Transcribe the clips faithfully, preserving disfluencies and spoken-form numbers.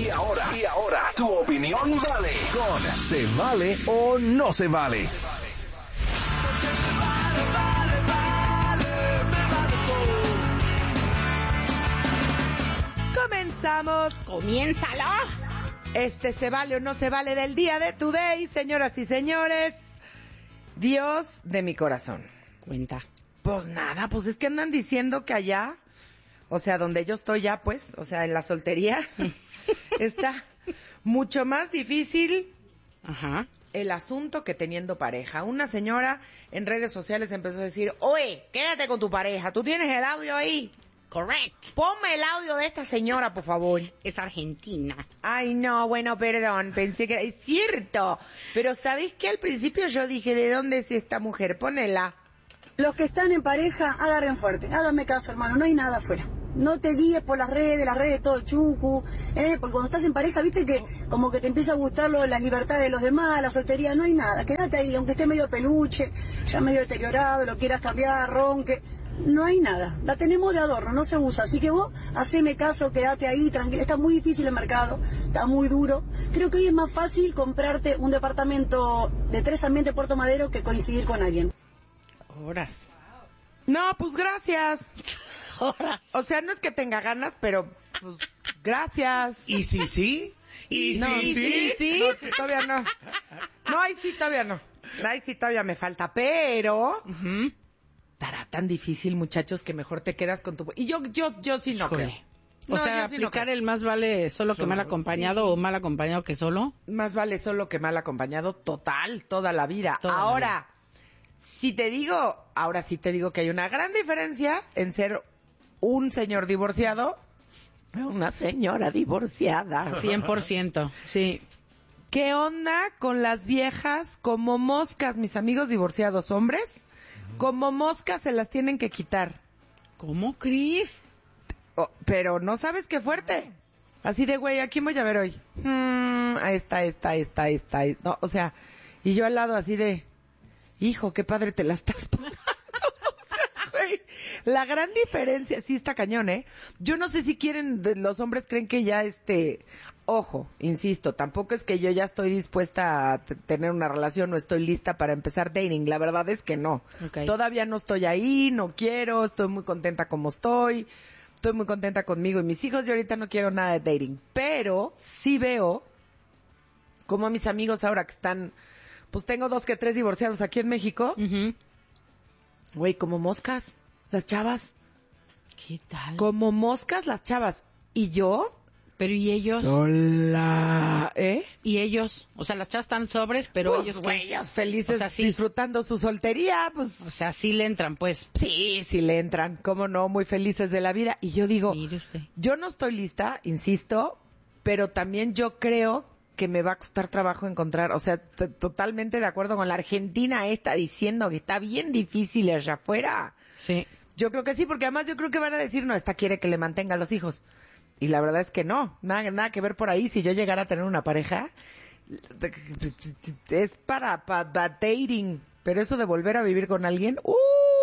Y ahora, y ahora, tu opinión vale con ¿se vale o no se vale? Comenzamos. ¡Comiénzalo! Este se vale o no se vale del día de Today, señoras y señores. Dios de mi corazón. Cuenta. Pues nada, pues es que andan diciendo que allá, o sea, donde yo estoy ya, pues, o sea, en la soltería, está mucho más difícil Ajá. el asunto que teniendo pareja. Una señora en redes sociales empezó a decir, oye, quédate con tu pareja, ¿tú tienes el audio ahí? Correct. Ponme el audio de esta señora, por favor. Es argentina. Ay, no, bueno, perdón, pensé que era... Es cierto, pero ¿sabés qué? Al principio yo dije, ¿de dónde es esta mujer? Ponela. Los que están en pareja, agarren fuerte. Háganme caso, hermano, no hay nada afuera. No te guíes por las redes, las redes todo chucu, ¿eh? Porque cuando estás en pareja, viste que como que te empieza a gustar lo de las libertades de los demás, la soltería, no hay nada. Quédate ahí, aunque esté medio peluche, ya medio deteriorado, lo quieras cambiar, ronque. No hay nada, la tenemos de adorno, no se usa, así que vos haceme caso, quédate ahí, tranquila, está muy difícil el mercado, está muy duro. Creo que hoy es más fácil comprarte un departamento de tres ambientes Puerto Madero que coincidir con alguien. Horas. No, pues gracias. Horas. O sea, no es que tenga ganas, pero pues gracias. ¿Y si sí? ¿Y No, si sí, sí? sí. No, que todavía no. No, ahí sí todavía no. Ahí sí todavía me falta, pero... Uh-huh. Estará tan difícil, muchachos, que mejor te quedas con tu... Y yo, yo, yo sí no Híjole. creo. O No, sea, yo sí no aplicar creo. el más vale solo que Solo. mal acompañado o mal acompañado que solo. Más vale solo que mal acompañado, total, toda la vida. Toda la Ahora, si te digo, ahora sí te digo que hay una gran diferencia en ser un señor divorciado, una señora divorciada. cien por ciento, sí. ¿Qué onda con las viejas como moscas, mis amigos divorciados hombres? Como moscas se las tienen que quitar. ¿Cómo, Cris? Oh, pero no sabes qué fuerte. Así de, güey, ¿a quién voy a ver hoy? Hmm, a esta, esta, esta, esta, esta. No, o sea, y yo al lado así de, hijo, qué padre te la estás pasando. Güey, la gran diferencia, sí está cañón, ¿eh? Yo no sé si quieren, los hombres creen que ya este, ojo, insisto, tampoco es que yo ya estoy dispuesta a t- tener una relación o estoy lista para empezar dating, la verdad es que no. Okay. Todavía no estoy ahí, no quiero, estoy muy contenta como estoy, estoy muy contenta conmigo y mis hijos y ahorita no quiero nada de dating, pero sí veo como mis amigos ahora que están, pues tengo dos que tres divorciados aquí en México, Uh-huh. güey, como moscas, las chavas. ¿Qué tal? Como moscas las chavas. ¿Y yo? Pero ¿y ellos? Sola. ¿Eh? ¿Y ellos? O sea, las chavas están sobres, pero Pues, ellos... ¿qué? güey, ellos felices O sea, sí. disfrutando su soltería, pues... O sea, sí le entran, pues. Sí, sí le entran, cómo no, muy felices de la vida. Y yo digo, Mire usted. yo no estoy lista, insisto, pero también yo creo que me va a costar trabajo encontrar, o sea, t- totalmente de acuerdo con la Argentina esta diciendo que está bien difícil allá afuera. Sí. Yo creo que sí, porque además yo creo que van a decir, no, esta quiere que le mantenga a los hijos. Y la verdad es que no, nada, nada que ver por ahí. Si yo llegara a tener una pareja, es para, para, para dating. Pero eso de volver a vivir con alguien, ¡uh!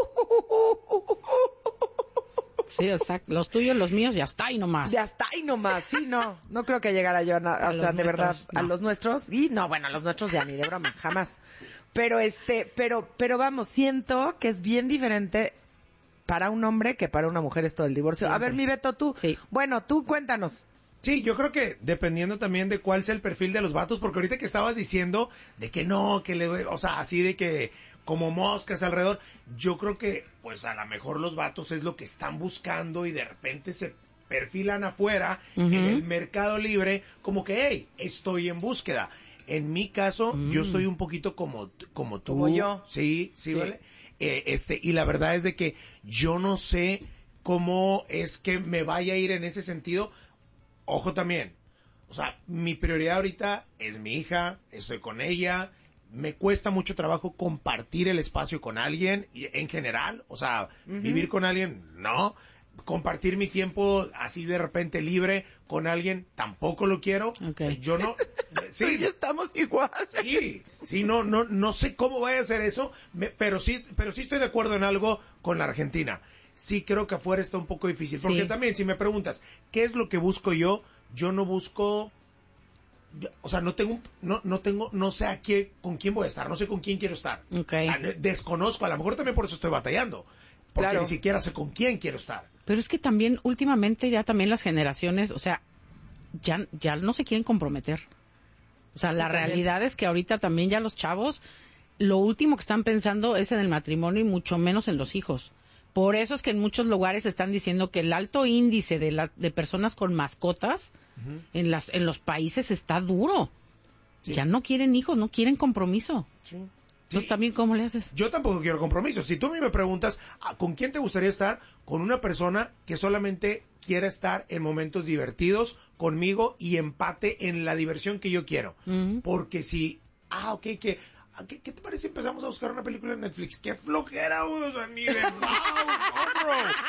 Sí, exacto. Los tuyos, los míos, ya está ahí nomás. Ya está ahí nomás, sí, no. No creo que llegara yo a, na- A o sea, los de verdad, nuestros, no. a los nuestros. Y no, bueno, a los nuestros ya ni de broma, jamás. Pero este, pero, pero vamos, siento que es bien diferente para un hombre que para una mujer esto del divorcio. Siempre. A ver, mi Beto, tú. Sí. Bueno, tú cuéntanos. Sí, yo creo que dependiendo también de cuál sea el perfil de los vatos, porque ahorita que estabas diciendo de que no, que le, o sea, así de que como moscas alrededor, yo creo que pues a lo mejor los vatos es lo que están buscando y de repente se perfilan afuera Uh-huh. en el mercado libre como que, hey, estoy en búsqueda. En mi caso, Mm. yo estoy un poquito como, como tú. Como yo. Sí, sí, Sí. ¿vale? Eh, este, y la verdad es de que yo no sé cómo es que me vaya a ir en ese sentido. Ojo también, o sea, mi prioridad ahorita es mi hija, estoy con ella, me cuesta mucho trabajo compartir el espacio con alguien, y en general, o sea, Ujú. vivir con alguien, no, compartir mi tiempo así de repente libre con alguien, tampoco lo quiero, Okay. yo no, Tú y sí, yo estamos igual. sí, sí, no, no, no sé cómo vaya a hacer eso, me- pero sí, pero sí estoy de acuerdo en algo con la Argentina. Sí creo que afuera está un poco difícil, porque Sí. también si me preguntas, ¿qué es lo que busco yo? yo no busco, yo- o sea, no tengo, no, no tengo, no sé a quién, con quién voy a estar, no sé con quién quiero estar. Okay. Ah, ne- Desconozco, a lo mejor también por eso estoy batallando, porque Claro. ni siquiera sé con quién quiero estar. Pero es que también, últimamente, ya también las generaciones, o sea, ya, ya no se quieren comprometer. O sea, Sí, la también. realidad es que ahorita también ya los chavos, lo último que están pensando es en el matrimonio y mucho menos en los hijos. Por eso es que en muchos lugares están diciendo que el alto índice de, la, de personas con mascotas en, las, en los países está duro. Sí. Ya no quieren hijos, no quieren compromiso. Sí. Entonces, también, ¿cómo le haces? Yo tampoco quiero compromisos. Si tú a mí me preguntas, ¿a- ¿con quién te gustaría estar? Con una persona que solamente quiera estar en momentos divertidos conmigo y empate en la diversión que yo quiero. Ujú. Porque si, ah, ok, que, ah, ¿qué, qué te parece si empezamos a buscar una película en Netflix? ¡Qué flojera, güey! O sea, ni de wow,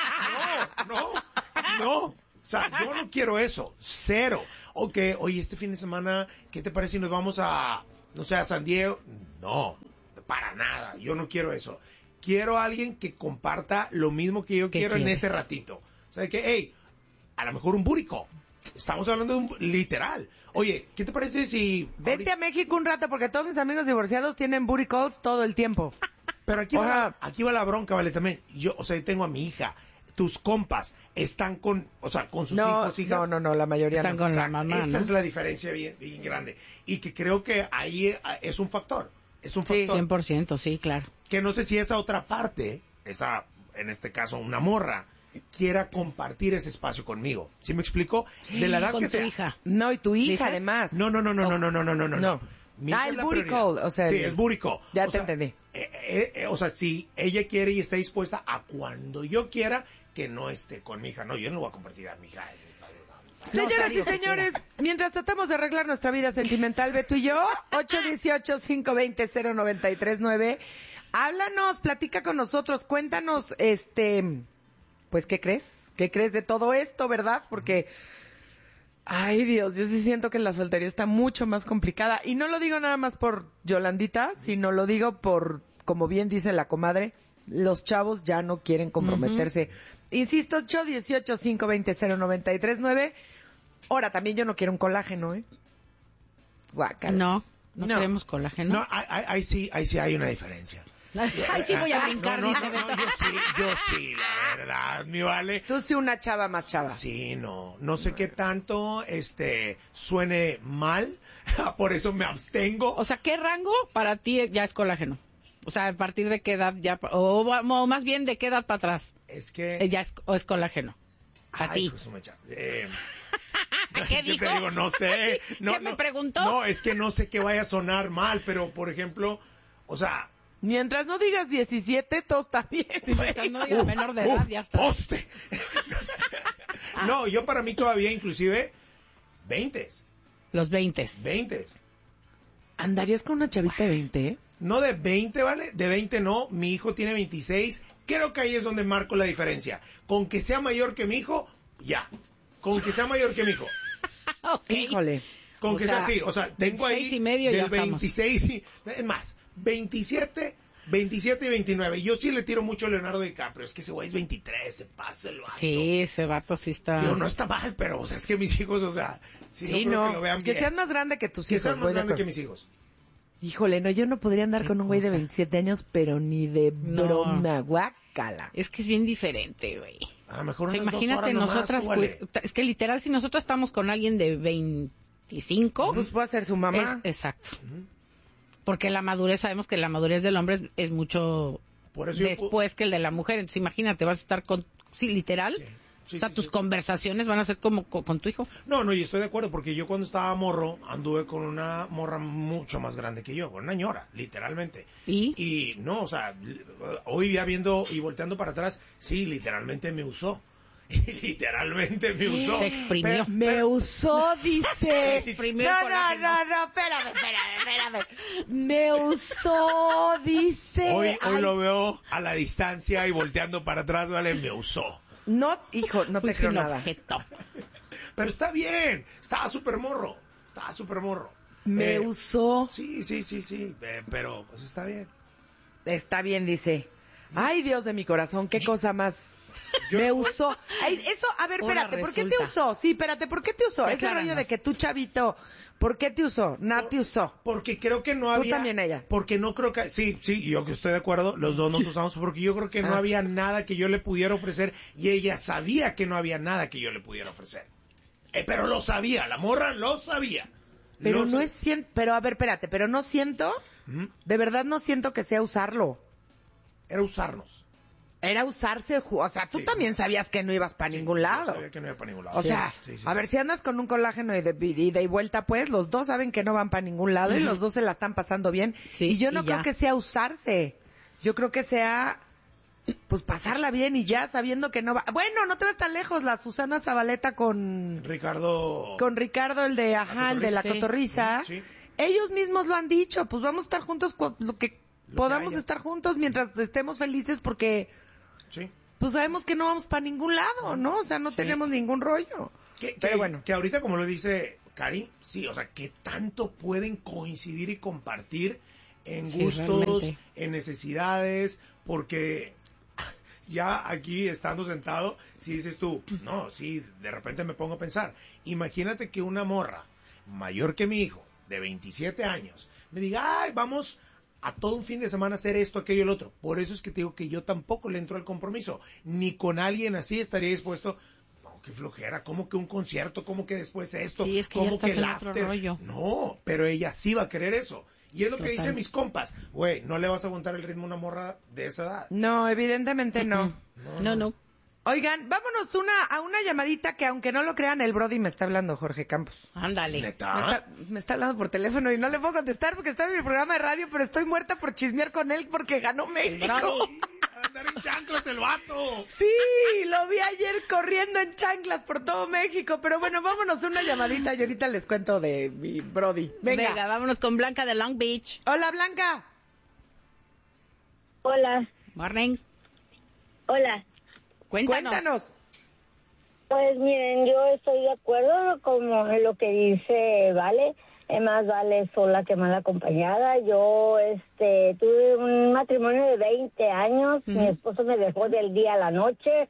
no, no, no. O sea, yo no quiero eso, cero. Ok, oye, este fin de semana, ¿qué te parece si nos vamos a, no sé, a San Diego? No, para nada, yo no quiero eso. Quiero a alguien que comparta lo mismo que yo ¿Qué quiero en quieres? ese ratito. O sea, que, hey, a lo mejor un búrico. Estamos hablando de un literal. Oye, ¿qué te parece si... Vete a México un rato porque todos mis amigos divorciados tienen booty calls todo el tiempo. Pero aquí va, Ojalá. la, aquí va la bronca, vale, también. Yo, o sea, yo tengo a mi hija. Tus compas están con, o sea, con sus No, hijos, hijas. no, no, no, la mayoría Están no. con O sea, la mamá, esa ¿no? es la diferencia bien, bien grande. Y que creo que ahí eh, es un factor. Es un Sí. factor. cien por ciento, sí, claro. Que no sé si esa otra parte, esa, en este caso, una morra, quiera compartir ese espacio conmigo. ¿Sí me explico? De la edad Con que tu sea. hija. No, y tu hija ¿Dices? además. No, no, no, no, no, no, no, no, no, no. No. Mi hija Ah, es el la booty prioridad. call, o sea, Sí, el- es booty call. Ya O te sea, entendí. eh, eh, eh, o sea, si ella quiere y está dispuesta a cuando yo quiera que no esté con mi hija. No, yo no voy a compartir a mi hija. Señoras y digo que señores, mientras tratamos de arreglar nuestra vida sentimental, Beto y yo, ocho uno ocho, cinco dos cero, cero nueve tres nueve, háblanos, platica con nosotros, cuéntanos, este, pues, ¿qué crees? ¿Qué crees de todo esto, verdad? Porque, ay Dios, yo sí siento que la soltería está mucho más complicada. Y no lo digo nada más por Yolandita, sino lo digo por, como bien dice la comadre, los chavos ya no quieren comprometerse. Insisto, ocho uno ocho, cinco dos cero, cero nueve tres nueve. Ahora, también yo no quiero un colágeno, ¿eh? Guácala. No, no, No. queremos colágeno. No, ahí, ahí- ahí sí, ahí sí hay una diferencia. Ay, sí voy a brincar, no, no, dice no, Beto. no, yo sí, yo sí, la verdad, mi vale. Tú sí una chava más chava. Sí, no, no sé qué tanto, este, suene mal, por eso me abstengo. O sea, ¿qué rango para ti ya es colágeno? O sea, ¿a partir de qué edad ya, o, o más bien de qué edad para atrás Es que... eh, ya es, o es colágeno? A Ay, ti. pues, me echa- eh, ¿Qué es que dijo? te digo, no sé. No, ¿Qué me no, preguntó? No, es que no sé que vaya a sonar mal, pero, por ejemplo, o sea... Mientras no digas diecisiete, todo está bien. Sí, mientras no digas uf, menor de edad, uf, ya está. ¡Poste! No, yo para mí todavía inclusive veinte, Los veinte. veinte. ¿Andarías con una chavita de veinte, eh? No de veinte, ¿vale? De veinte no, mi hijo tiene veintiséis. Creo que ahí es donde marco la diferencia. Con que sea mayor que mi hijo, ya. Con que sea mayor que mi hijo. Ok. Híjole. Con O que sea, sea así, o sea, tengo ahí veintiséis y medio del ya estamos. veintiséis, y- es más, veintisiete, veintisiete y veintinueve. Yo sí le tiro mucho a Leonardo DiCaprio, es que ese güey es veintitrés, se pasa el vato. Sí, ese vato sí está... Digo, no está mal, pero, o sea, es que mis hijos, o sea, sí, Sí, no, creo no. que lo vean Que bien. sean más grande que tus Que hijos. sean más voy de grandes que acuerdo. mis hijos. Híjole, no, yo no podría andar con un güey de veintisiete años, pero ni de No. broma, guácala. Es que es bien diferente, güey. A lo mejor O sea, unas dos imagínate horas nomás, nosotras, tú, vale. cu- es que literal, si nosotros estamos con alguien de veinticinco, Pues puede ser su mamá. es, exacto. Porque la madurez, sabemos que la madurez del hombre es, es mucho Por eso yo pu- después que el de la mujer. Entonces, imagínate, vas a estar con, sí, literal. Sí, sí, o sea, sí, tus sí. conversaciones van a ser como co- con, tu hijo. No, no, y estoy de acuerdo, porque yo cuando estaba morro, anduve con una morra mucho más grande que yo, con una ñora, literalmente. ¿Y? Y no, o sea, l- hoy ya viendo y volteando para atrás, sí, literalmente me usó. Literalmente me usó. Te exprimió. Pero- Me pero- usó, dice. Exprimió el No, no, colágeno. no, no, espérame, espérame, espérame. Me usó, dice. Hoy, hoy Ay, lo veo a la distancia y volteando para atrás, vale, me usó. No, hijo, no te Fuiste creo un nada. objeto. Pero está bien, estaba súper morro, estaba súper morro. Me Eh, usó. Sí, sí, sí, sí, eh, pero pues está bien. Está bien, dice. Ay, Dios de mi corazón, qué cosa más. yo me no- usó. Ay, eso, a ver, Ahora espérate, ¿por qué te resulta. usó? Sí, espérate, ¿por qué te usó? Ese Acláranos. rollo de que tú, chavito, ¿por qué te usó? Nat te usó. Porque creo que no Tú había... también, ella. Porque no creo que... Sí, sí, yo que estoy de acuerdo, los dos nos usamos, porque yo creo que no Ah. había nada que yo le pudiera ofrecer y ella sabía que no había nada que yo le pudiera ofrecer. Eh, pero lo sabía, la morra lo sabía. Pero Lo no sa- es cien... Pero a ver, espérate, pero no siento, Ujú. de verdad no siento que sea usarlo. Era usarnos. Era usarse, ju- o sea, tú Sí. también sabías que no ibas para Sí, ningún yo lado. sabía que no iba para ningún lado. O Sí, sea, sí, sí, a sí. ver, si andas con un colágeno y de, y de vuelta, pues, los dos saben que no van para ningún lado y los dos se la están pasando bien. Sí, y yo no y creo ya. que sea usarse. Yo creo que sea, pues, pasarla bien y ya, sabiendo que no va... Bueno, no te ves tan lejos, la Susana Zabaleta con... Ricardo... Con Ricardo, el de, ajá, el de la Sí. cotorriza. Sí. Ellos mismos lo han dicho, pues vamos a estar juntos cu- lo que Lo podamos que haya. estar juntos mientras estemos felices porque... Sí. Pues sabemos que no vamos para ningún lado, ¿no? O sea, no Sí. tenemos ningún rollo. Que, Pero que- bueno. que ahorita, como lo dice Cari, sí, o sea, que tanto pueden coincidir y compartir en Sí, gustos, realmente. en necesidades, porque ya aquí estando sentado, si dices tú, no, sí, de repente me pongo a pensar, imagínate que una morra mayor que mi hijo, de veintisiete años, me diga, ay, vamos a todo un fin de semana hacer esto, aquello y el otro. Por eso es que te digo que yo tampoco le entro al compromiso. Ni con alguien así estaría dispuesto. No, qué flojera, ¿cómo que un concierto? ¿Cómo que después esto? Sí, es que ya ¿Cómo estás que el en otro after? rollo. No, pero ella sí va a querer eso. Y es lo que Total. dicen mis compas. Güey, no le vas a aguantar el ritmo a una morra de esa edad. No, evidentemente no. No, no. Oigan, vámonos una, a una llamadita que aunque no lo crean, el Brody me está hablando, Jorge Campos. Ándale. Me ¿Neta? está, me está hablando por teléfono y no le puedo contestar porque está en mi programa de radio, pero estoy muerta por chismear con él porque ganó México. Brody. Andar en chanclas el vato. Sí, lo vi ayer corriendo en chanclas por todo México, pero bueno, vámonos a una llamadita y ahorita les cuento de mi Brody. Venga. Venga, vámonos con Blanca de Long Beach. Hola, Blanca. Hola, Morning. hola. Cuéntanos. Cuéntanos. Pues miren, yo estoy de acuerdo como en lo que dice Vale. Es más vale sola que mal acompañada. Yo este tuve un matrimonio de veinte años. Ujú. Mi esposo me dejó del día a la noche.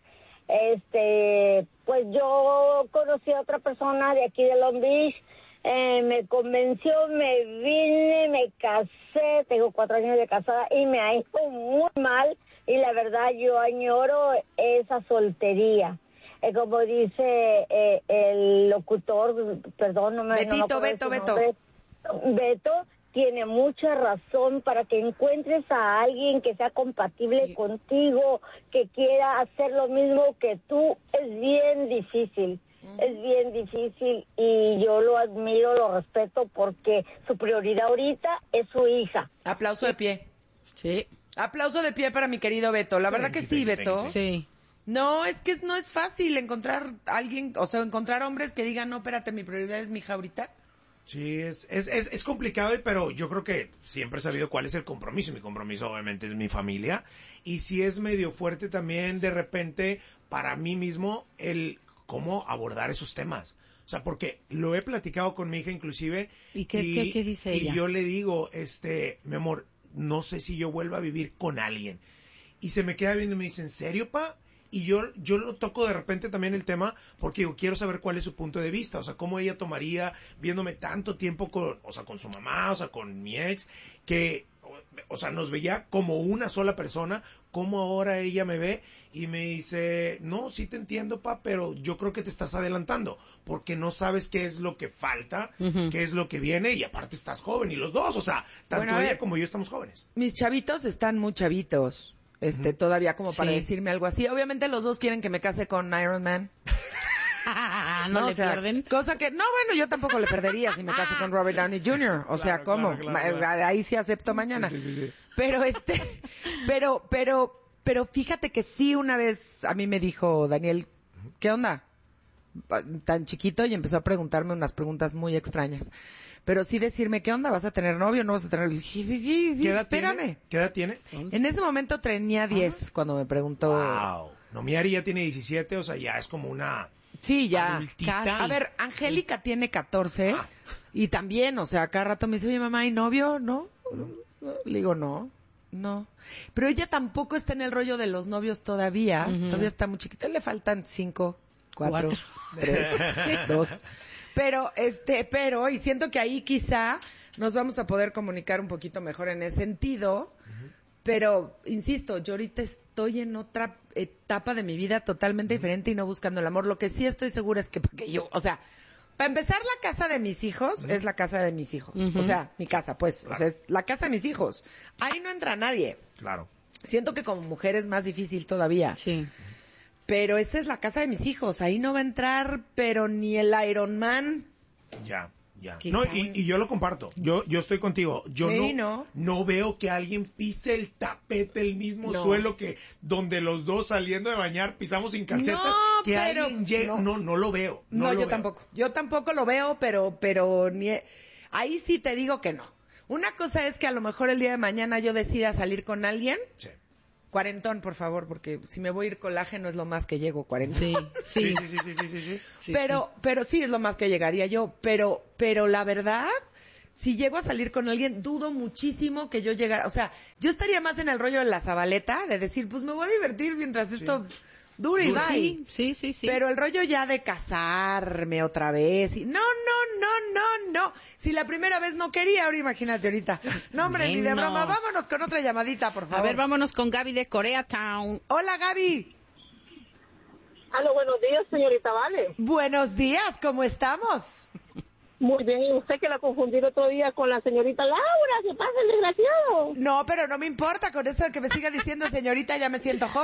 Este, pues yo conocí a otra persona de aquí de Long Beach. Eh, me convenció, me vine, me casé, tengo cuatro años de casada y me ha ido muy mal y la verdad yo añoro esa soltería. Eh, como dice eh, el locutor, perdón, no me no me Betito, acuerdo de Beto, su Beto. nombre. Beto tiene mucha razón para que encuentres a alguien que sea compatible Sí. contigo, que quiera hacer lo mismo que tú, es bien difícil. Es bien difícil y yo lo admiro, lo respeto porque su prioridad ahorita es su hija. Aplauso de pie. Sí. Aplauso de pie para mi querido Beto. La verdad que sí, Beto. Sí. No, es que no es fácil encontrar alguien, o sea, encontrar hombres que digan, no, espérate, mi prioridad es mi hija ahorita. Sí, es, es, es, es complicado, pero yo creo que siempre he sabido cuál es el compromiso. Mi compromiso obviamente es mi familia. Y sí es medio fuerte también de repente para mí mismo el cómo abordar esos temas. O sea, porque lo he platicado con mi hija inclusive. ¿Y qué- qué- qué dice y ella? yo le digo, este, mi amor, no sé si yo vuelva a vivir con alguien. Y se me queda viendo y me dice, ¿en serio, pa? Y yo, yo lo toco de repente también el tema porque yo quiero saber cuál es su punto de vista, o sea, cómo ella tomaría viéndome tanto tiempo con, o sea, con su mamá, o sea, con mi ex, que, o, o sea, nos veía como una sola persona, cómo ahora ella me ve y me dice, no, sí te entiendo, pa, pero yo creo que te estás adelantando porque no sabes qué es lo que falta, Ujú. qué es lo que viene y aparte estás joven y los dos, o sea, tanto Bueno, a ella ver. como yo estamos jóvenes. Mis chavitos están muy chavitos, este, todavía como para Sí. decirme algo así. Obviamente los dos quieren que me case con Iron Man. no, le o sea, pierden. Cosa que, no, bueno, yo tampoco le perdería si me caso con Robert Downey junior O sea, Claro, ¿cómo? claro, Ma- claro, claro. Ahí sí acepto mañana. Sí, sí, sí, sí. Pero este, pero, pero, pero fíjate que sí una vez a mí me dijo Daniel, ¿qué onda? Tan chiquito y empezó a preguntarme unas preguntas muy extrañas. Pero sí decirme, ¿qué onda? ¿Vas a tener novio? ¿No vas a tener? Y dije, sí, sí, sí, ¿Qué edad espérame. tiene? ¿Qué edad tiene? En ese momento tenía diez cuando me preguntó. Wow. No, mi Ari ya tiene diecisiete, o sea, ya es como una... Sí, ya. Adultita. Casi. A ver, Angélica tiene catorce y también, o sea, cada rato me dice, oye, mamá, ¿hay novio? ¿No? Le digo, no. No. Pero ella tampoco está en el rollo de los novios todavía. Ujú. Todavía está muy chiquita. Le faltan cinco, cuatro, Cuatro. tres, dos. Pero, este, pero, y siento que ahí quizá nos vamos a poder comunicar un poquito mejor en ese sentido. Pero, insisto, yo ahorita estoy en otra etapa de mi vida totalmente diferente y no buscando el amor. Lo que sí estoy segura es que porque yo, o sea, para empezar, la casa de mis hijos uh-huh. es la casa de mis hijos. Uh-huh. O sea, mi casa, pues. Claro. O sea, es la casa de mis hijos. Ahí no entra nadie. Claro. Siento que como mujer es más difícil todavía. Sí. Pero esa es la casa de mis hijos. Ahí no va a entrar, pero ni el Iron Man. Ya. Ya. No, y, y yo lo comparto. Yo yo estoy contigo. Yo sí, no, no no veo que alguien pise el tapete, el mismo no. suelo que donde los dos saliendo de bañar pisamos sin calcetas. No, que pero alguien llegue, no. no, no lo veo. No, no lo yo veo. tampoco. Yo tampoco lo veo, pero pero ni ahí sí te digo que no. Una cosa es que a lo mejor el día de mañana yo decida salir con alguien. Sí. Cuarentón, por favor, porque si me voy a ir colágeno es lo más que llego, cuarentón. Sí, sí, sí, sí, sí, sí, sí, sí. sí pero, sí. pero sí es lo más que llegaría yo. Pero, pero la verdad, si llego a salir con alguien, dudo muchísimo que yo llegara. O sea, yo estaría más en el rollo de la Zabaleta, de decir, pues me voy a divertir mientras sí. esto dure y bye. Sí, sí, sí, sí. Pero el rollo ya de casarme otra vez. Y, no, no, no, no, no. Si la primera vez no quería, ahora imagínate ahorita. No, hombre, ni de broma. Vámonos con otra llamadita, por favor. A ver, vámonos con Gaby de Koreatown. Hola, Gaby. Aló, buenos días, señorita Vale. Buenos días, ¿cómo estamos? Muy bien, y usted que la confundí el otro día con la señorita Laura, que pasa el desgraciado. No, pero no me importa, con eso de que me siga diciendo señorita ya me siento joven.